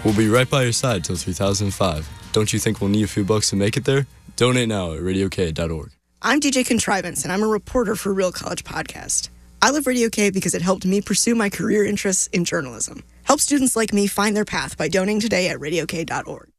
We'll be right by your side till 3005. Don't you think we'll need a few bucks to make it there? Donate now at RadioK.org. I'm DJ Contrivance, and I'm a reporter for Real College Podcast. I love Radio K because it helped me pursue my career interests in journalism. Help students like me find their path by donating today at RadioK.org.